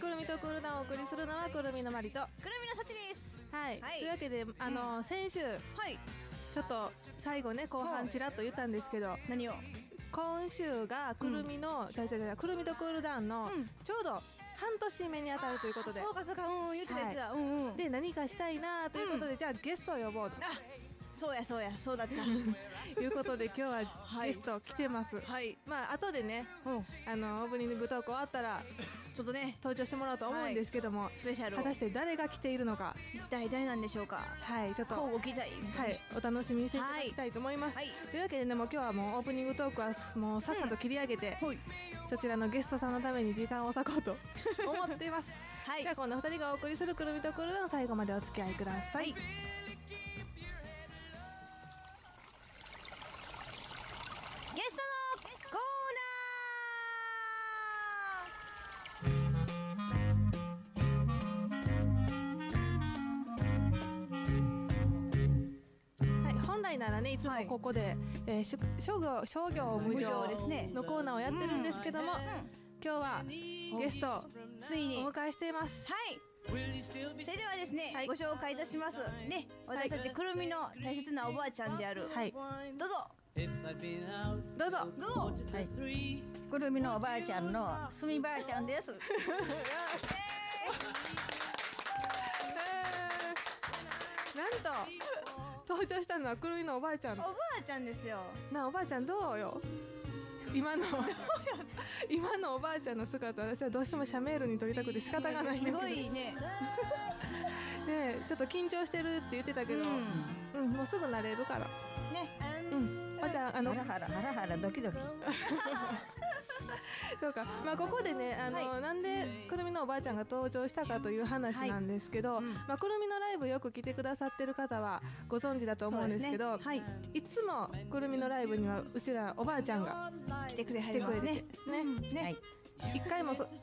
るみとクールダウンをお送りするのはくるみのまりとくるみのさちです。 はい、 はい、 というわけで先週、はい、ちょっと最後ね後半ちらっと言ったんですけど、 何を今週がくるみの、くるみとクールダウンのちょうど半年目にあたるということで、 そうかそうか、言ってた言ってた、 で何かしたいなということで、じゃあゲストを呼ぼうと、 そうだったいうことで今日はゲスト来てます。はい、まあ後でね、オープニングトーク終わったらちょっとね登場してもらおうと思うんですけども、 スペシャル果たして誰が来ているのか、 一体誰なんでしょうか。 はい、ちょっと交互期待、 はい、お楽しみにしていただきたいと思います。というわけでね、もう今日はもうオープニングトークはもうさっさと切り上げて、そちらのゲストさんのために時間を割こうと思っています。じゃあこの2人がお送りするくるみとクールダウン、最後までお付き合いください。 ゲストのコーナー。本来ならね、いつもここで、商業無常のコーナーをやってるんですけども、今日はゲストついにお迎えしています。 はい、それではですね、ご紹介いたしますね。私たちくるみの大切なおばあちゃんである、どうぞ。 はい、くるみのおばあちゃんのすみばあちゃんです。 なんと登場したのはくるみのおばあちゃん。 おばあちゃんですよ。 なあ、おばあちゃんどうよ、今のおばあちゃんの姿、私はどうしてもシャメールに撮りたくて仕方がないんだけど、 すごいねね、ちょっと緊張してるって言ってたけど、もうすぐ慣れるからね。おばあちゃん、 ハラドキドキそうか、まあここでね、なんでくるみのおばあちゃんが登場したかという話なんですけど、まあくるみのライブよく来てくださってる方はご存知だと思うんですけど、いつもくるみのライブにはうちらおばあちゃんが来てくれますね。 一回も書か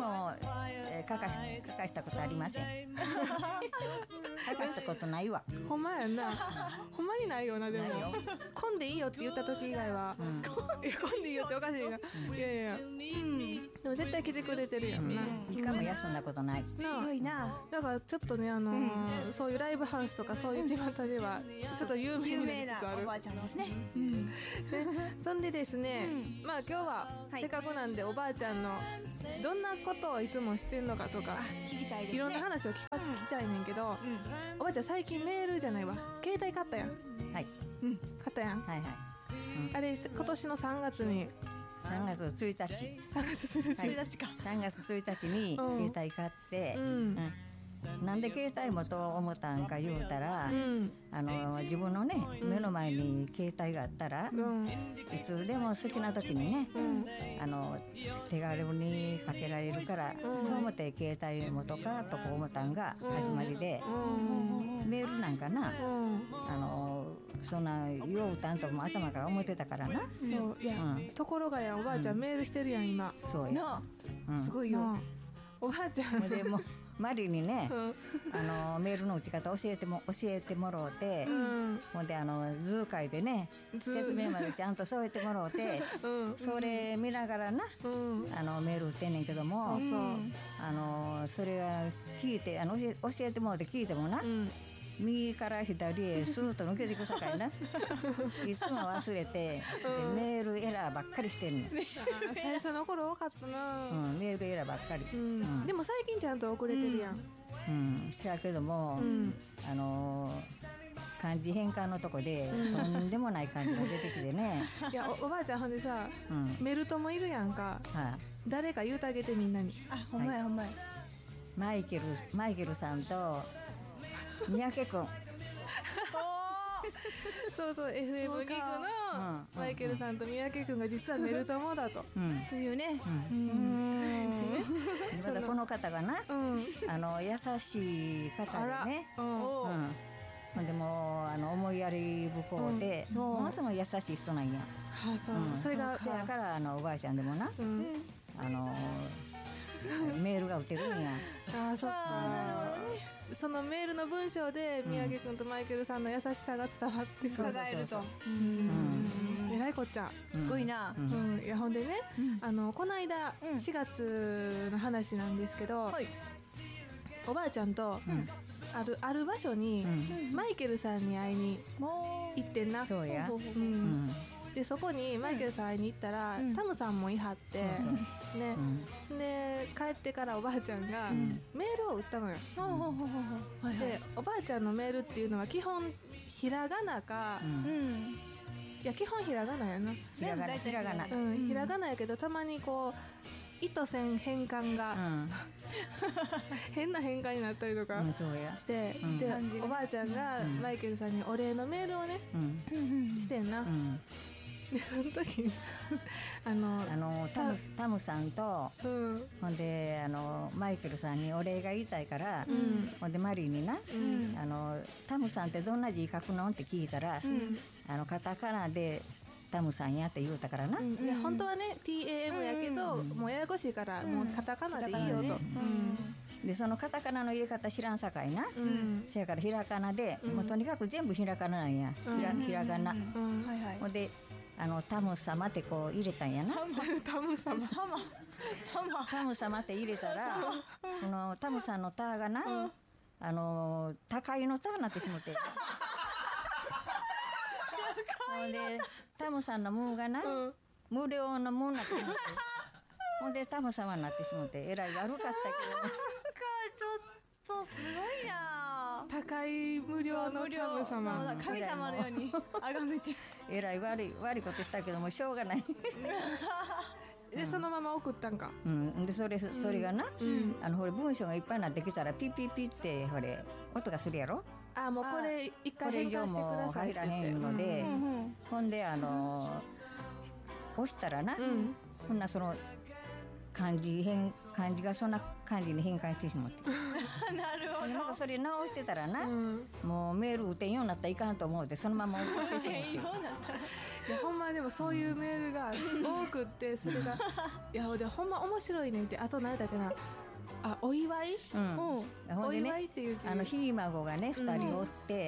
したことありません。書かしたことないわ。 ほんまやんな。ほんまにないよな。でも混んでいいよって言った時以外は、混んでいいよっておかしいな。いやいや、でも絶対来てくれてるやんな。 一回も休んだことない。 すごいな。 だからちょっとね、そういうライブハウスとかそういう巷ではちょっと有名なおばあちゃんですね。 そんでですね、まあ今日はせっかくなんでおばあちゃんのどんなことをいつもしてんのかとか聞きたいですね。 いろんな話を聞きたいねんけど、おばあちゃん最近メールじゃないわ、携帯買ったやん。 はい、 買ったやん。 はいはい、 あれ今年の3月に 3月1日か、3月1日に携帯買って、なんで携帯持とう思ったんか言うたら、自分のね、目の前に携帯があったら、いつでも好きな時にね、手軽にかけられるから、そう思って携帯持とうかと思ったんが始まりで、メールなんかな、そんなよう歌んとも頭から思ってたからな。 そういや、ところがや、おばあちゃんメールしてるやん今。 そうや、 すごいよ。 おばあちゃんでもマリにね、メールの打ち方教えてもろうて、ほんで図書いてね、説明までちゃんと添えてもろうて、それ見ながらな、メール打ってんねんけども、それが聞いて教えてもらって聞いてもな、右から左へスーッと抜けていくさかいな。いつも忘れて、メールエラーばっかりしてんねん。 最初の頃多かったな。 メールエラーばっかり。 でも最近ちゃんと遅れてるやん。 しやけども、漢字変換のとこで、とんでもない漢字が出てきてね。 いや、おばあちゃんほんでさ、メルトもいるやんか。誰か言うてあげて、みんなに。 ほんまやほんまや。 マイケルさんと三宅君。 そうそう、 FM ギグのマイケルさんと三宅君が実はメルトモだというね。 まだこの方がな、優しい方でね、でも思いやり深で、ものすごい優しい人なんや。それがせやからおばあちゃんでもな、メールが打てるんや。 そっか。そのメールの文章で三宅君とマイケルさんの優しさが伝わってくると。 らいこっちゃすごいな。 いやほんでね、この間4月の話なんですけど、おばあちゃんとある場所にマイケルさんに会いに行ってんな。 そうや。 でそこにマイケルさん会いに行ったら、タムさんもいはってね、で帰ってからおばあちゃんがメールを打ったのよ。でおばあちゃんのメールっていうのは基本ひらがなか、いや基本ひらがなやな。 ひらがな。 ひらがなやけどたまにこう意図せん変換が、変な変換になったりとかして、でおばあちゃんがマイケルさんにお礼のメールをね、してんな。でその時にタムさんと、ほんでマイケルさんにお礼が言いたいから、ほんでマリーにな、タムさんってどんな字書くのって聞いたら、カタカナでタムさんやって言うたからな。 いや本当はね TAM やけど、もうややこしいからもうカタカナでいいよと。 でそのカタカナの入れ方知らんさかいな。そやからひらがなで、もうとにかく全部ひらがななんや。ひらがな。ほんでタム様ってこう入れたんやな。 タム様って入れたら、このタムさんのタがな、高いのタになってしもて。ほんでタムさんのムーがな、無料のムーになってしもて。ほんでタム様になってしもて、えらい悪かったけど。 ちょっとすごいな。 高い無料のタム様。 神様のように崇めて。 えらい悪いことしたけどもしょうがない。 でそのまま送ったんか。 でそれがな、ほれ文章がいっぱいになってきたらピッピッピッってほれ音がするやろ。 もうこれ一回変換してくださいって言って。 これ以上も入らへんので、ほんで押したらな、そんなその漢字がそんな感じに変換してしまって。 なるほど。 なんかそれ直してたらな、もうメール打てんようになったらいかんと思うてそのまま送ってしまって。 いやほんまでもそういうメールが多くってそれがいやでほんま面白いねんって。あと何だっけな。お祝い、お祝いっていう字。 ひい孫がね2人おって、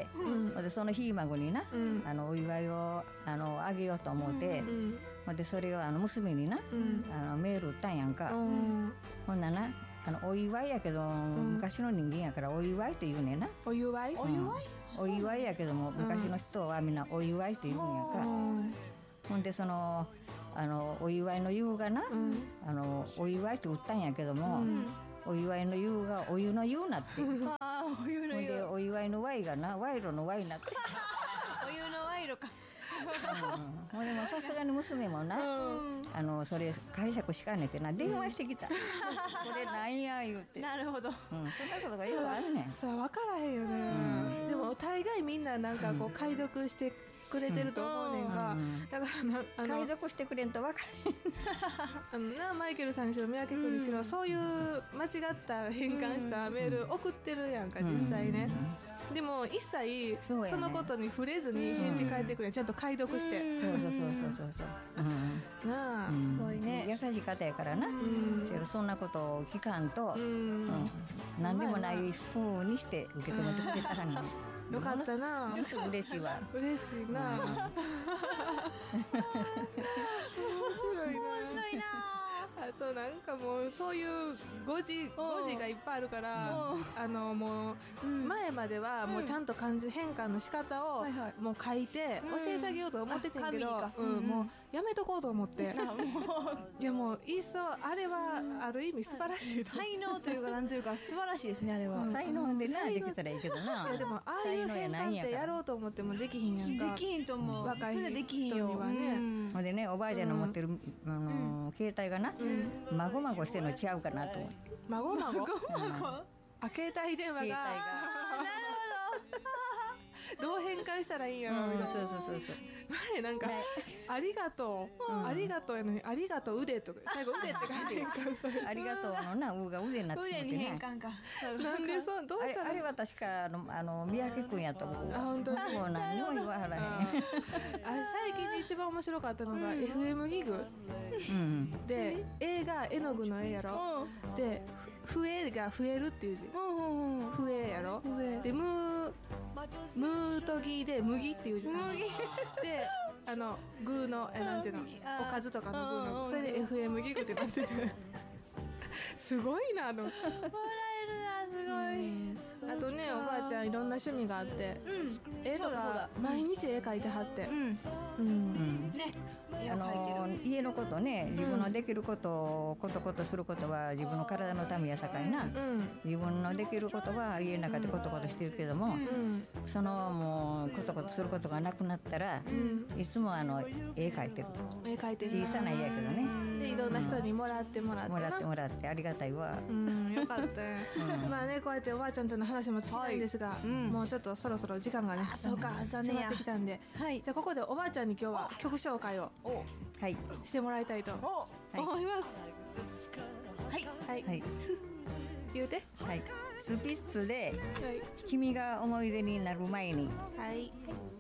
でそのひい孫にな、お祝いをあげようと思って、でそれを娘にな、メール打ったんやんか。ほんななお祝いやけど、昔の人間やからお祝いって言うねんな。 お祝い、 お祝いやけども昔の人はみんなお祝いって言うんやんか。ほんでそのお祝いの湯がな、お祝いって打ったんやけども、お祝いの湯がお湯の湯になって、 お湯の湯でお祝いの Y がな賄賂の Y になってお湯の賄賂か。 ほんでもさすがに娘もな、それ解釈しかねてな電話してきた。これなんや言うて。 なるほど。 そんなことがよくあるねん。 さあ分からへんよね。でも大概みんななんかこう解読してくれてると思うねんが、だから解読してくれんと分からへん。 マイケルさんにしろ三宅君にしろ、そういう間違った変換したメール送ってるやんか実際ね。でも一切そのことに触れずに返事返ってくれ、ちゃんと解読して。 そうなあ、すごいね。 優しい方やからな。そんなことを聞かんと、何でもない風にして受け止めてくれたらね。 よかったな。 嬉しいわ。 嬉しいな。面白いな。 あとなんかもうそういう誤字がいっぱいあるから、もう前まではもうちゃんと漢字変換の仕方をもう書いて教えてあげようと思っててんけど、もうやめとこうと思って。いやもういっそあれはある意味素晴らしい。 才能というかなんというか素晴らしいですねあれは。 才能でなできたらいいけどな。 いやでもああいう変換ってやろうと思ってもできひんやんか。 できひんと思う。 若い人にはね。 ほんでねおばあちゃんの持ってる携帯がな、まごまごしてるの違うかなと思って。 まごまご？携帯電話が。なるほど。どう変換したらいいんやろみたいな。 そう前なんかありがとうありがとうやのにありがとう腕とか最後腕って書いてるからありがとうのなうが腕になってしまってね。 腕に変換か。 なんでそうどうしたらあれは確か三宅君やと思う。 本当にもう何も言わはらへん。 最近で一番面白かったのが FM ギグで絵が絵の具の絵やろ。で笛が増えるっていう字。笛やろ。でムーとギで麦っていう字。麦で具のなんていうのおかずとかの具のそれで FM ギグってなっててすごいな笑えるなすごい。 あとねおばあちゃんいろんな趣味があって絵とか毎日絵描いてはって家のことね自分のできることをことことすることは自分の体のためやさかいな自分のできることは家の中でことことしてるけどもそのもうことことすることがなくなったらいつも絵描いてる小さな家やけどねでいろんな人にもらってもらってありがたいわよかったまあねこうやっておばあちゃんとの話も聞きたいんですがもうちょっとそろそろ時間がねそうか残念や迫ってきたんでじゃあここでおばあちゃんに今日は曲紹介をしてもらいたいと思いますはい言うてスピッツで君が思い出になる前にはい